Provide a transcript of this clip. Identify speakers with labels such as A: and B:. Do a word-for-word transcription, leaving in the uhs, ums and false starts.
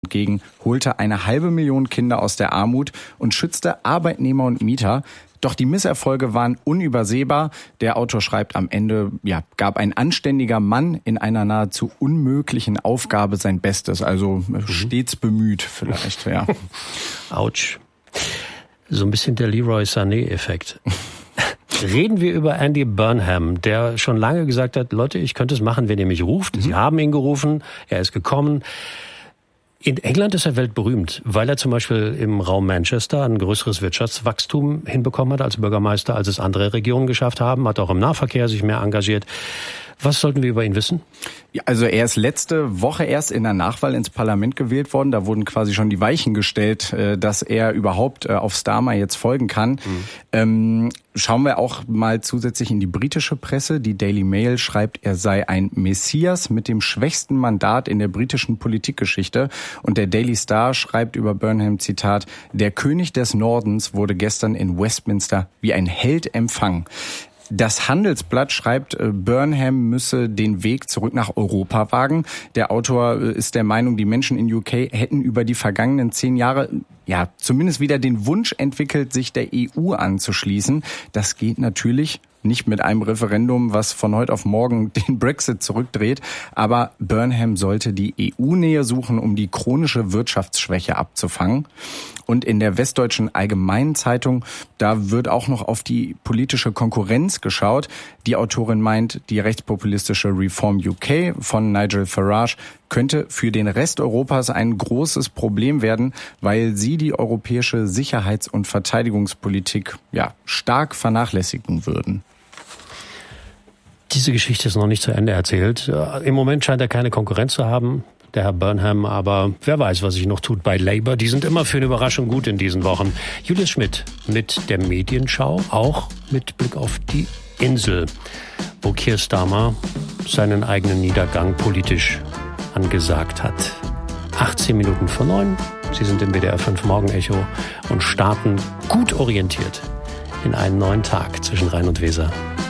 A: entgegen, holte eine halbe Million Kinder aus der Armut und schützte Arbeitnehmer und Mieter. Doch die Misserfolge waren unübersehbar. Der Autor schreibt am Ende, ja, gab ein anständiger Mann in einer nahezu unmöglichen Aufgabe sein Bestes. Also mhm. stets bemüht vielleicht, ja.
B: Autsch. So ein bisschen der Leroy Sané-Effekt. Reden wir über Andy Burnham, der schon lange gesagt hat, Leute, ich könnte es machen, wenn ihr mich ruft. Mhm. Sie haben ihn gerufen, er ist gekommen. In England ist er weltberühmt, weil er zum Beispiel im Raum Manchester ein größeres Wirtschaftswachstum hinbekommen hat als Bürgermeister, als es andere Regionen geschafft haben, hat auch im Nahverkehr sich mehr engagiert. Was sollten wir über ihn wissen?
A: Ja, also er ist letzte Woche erst in der Nachwahl ins Parlament gewählt worden. Da wurden quasi schon die Weichen gestellt, dass er überhaupt auf Starmer jetzt folgen kann. Mhm. Ähm, schauen wir auch mal zusätzlich in die britische Presse. Die Daily Mail schreibt, er sei ein Messias mit dem schwächsten Mandat in der britischen Politikgeschichte. Und der Daily Star schreibt über Burnham, Zitat, der König des Nordens wurde gestern in Westminster wie ein Held empfangen. Das Handelsblatt schreibt, Burnham müsse den Weg zurück nach Europa wagen. Der Autor ist der Meinung, die Menschen in U K hätten über die vergangenen zehn Jahre ja zumindest wieder den Wunsch entwickelt, sich der E U anzuschließen. Das geht natürlich nicht mit einem Referendum, was von heute auf morgen den Brexit zurückdreht. Aber Burnham sollte die E U-Nähe suchen, um die chronische Wirtschaftsschwäche abzufangen. Und in der Westdeutschen Allgemeinen Zeitung, da wird auch noch auf die politische Konkurrenz geschaut. Die Autorin meint, die rechtspopulistische Reform U K von Nigel Farage könnte für den Rest Europas ein großes Problem werden, weil sie die europäische Sicherheits- und Verteidigungspolitik ja stark vernachlässigen würden.
B: Diese Geschichte ist noch nicht zu Ende erzählt. Im Moment scheint er keine Konkurrenz zu haben, der Herr Burnham, aber wer weiß, was sich noch tut bei Labour. Die sind immer für eine Überraschung gut in diesen Wochen. Julius Schmidt mit der Medienschau, auch mit Blick auf die Insel, wo Keir Starmer seinen eigenen Niedergang politisch angesagt hat. achtzehn Minuten vor neun. Sie sind im W D R fünf Morgenecho und starten gut orientiert in einen neuen Tag zwischen Rhein und Weser.